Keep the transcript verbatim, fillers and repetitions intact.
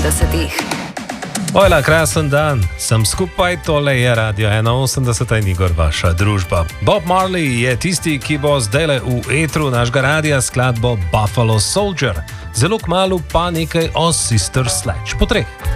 osemdesetih. Ojla, krasen dan, sem skupaj, tole je Radio ena osemdeset in Igor, vaša družba. Bob Marley je tisti, ki bo zdajle v etru našega radia skladbo Buffalo Soldier. Zelo kmalu pa nekaj o Sister Sledge po treh.